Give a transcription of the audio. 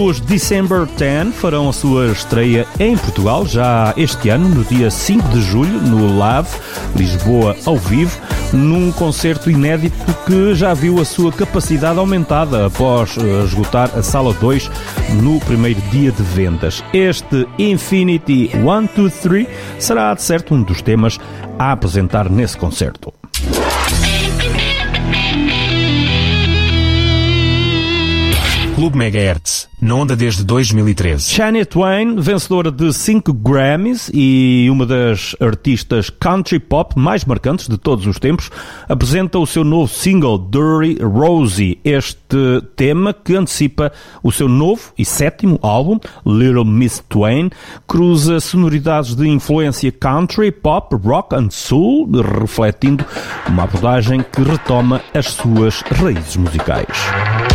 Os December 10 farão a sua estreia em Portugal já este ano, no dia 5 de julho, no LAV, Lisboa ao vivo, num concerto inédito que já viu a sua capacidade aumentada após esgotar a Sala 2 no primeiro dia de vendas. Este Infinity 123 será, de certo, um dos temas a apresentar nesse concerto. Clube Megahertz, na onda desde 2013. Shania Twain, vencedora de 5 Grammys e uma das artistas country pop mais marcantes de todos os tempos, apresenta o seu novo single Dirty Rosie. Este tema, que antecipa o seu novo e 7º álbum, Little Miss Twain, cruza sonoridades de influência country, pop, rock and soul, refletindo uma abordagem que retoma as suas raízes musicais.